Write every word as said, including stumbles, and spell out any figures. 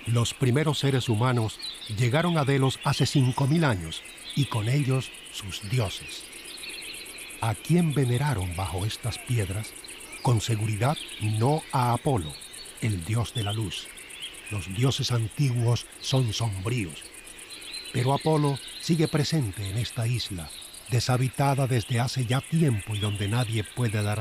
Los primeros seres humanos llegaron a Delos hace cinco mil años y con ellos sus dioses. ¿A quién veneraron bajo estas piedras? Con seguridad no a Apolo, el dios de la luz. Los dioses antiguos son sombríos. Pero Apolo sigue presente en esta isla, deshabitada desde hace ya tiempo y donde nadie puede dar